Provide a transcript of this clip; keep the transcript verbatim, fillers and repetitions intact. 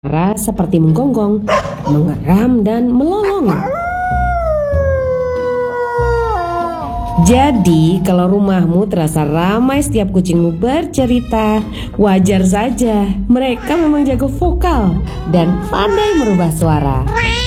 Cara seperti menggonggong, mengeram, dan melolong. Jadi, kalau rumahmu terasa ramai setiap kucingmu bercerita, wajar saja. Mereka memang jago vokal dan pandai merubah suara.